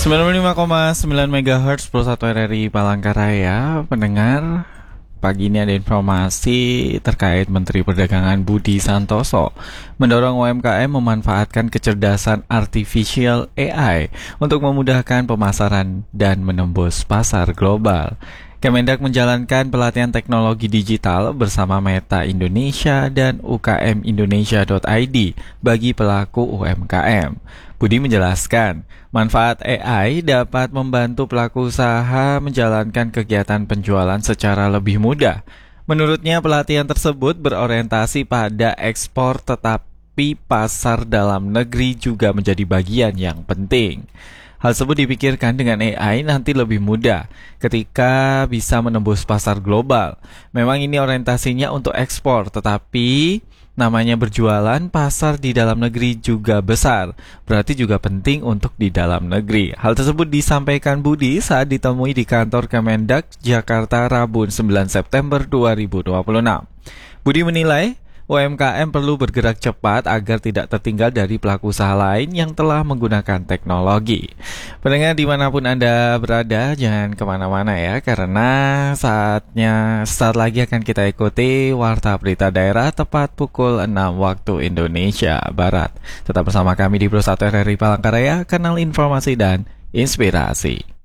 95,9 MHz Pro 1 RRI Palangkaraya. Pendengar, pagi ini ada informasi terkait Menteri Perdagangan Budi Santoso mendorong UMKM memanfaatkan kecerdasan artificial AI untuk memudahkan pemasaran dan menembus pasar global. Kemendak menjalankan pelatihan teknologi digital bersama Meta Indonesia dan ukmindonesia.id bagi pelaku UMKM. Budi menjelaskan, manfaat AI dapat membantu pelaku usaha menjalankan kegiatan penjualan secara lebih mudah. Menurutnya, pelatihan tersebut berorientasi pada ekspor, tetapi pasar dalam negeri juga menjadi bagian yang penting. Hal tersebut dipikirkan dengan AI nanti lebih mudah ketika bisa menembus pasar global. Memang ini orientasinya untuk ekspor, tetapi namanya berjualan, pasar di dalam negeri juga besar, berarti juga penting untuk di dalam negeri. Hal tersebut disampaikan Budi saat ditemui di kantor Kemendak Jakarta Rabu 9 September 2026. Budi menilai UMKM perlu bergerak cepat agar tidak tertinggal dari pelaku usaha lain yang telah menggunakan teknologi. Pendengar dimanapun Anda berada, jangan kemana-mana ya, karena saat lagi akan kita ikuti Warta Berita Daerah tepat pukul 6 waktu Indonesia Barat. Tetap bersama kami di Pro 1 RRI Palangkaraya, kanal informasi dan inspirasi.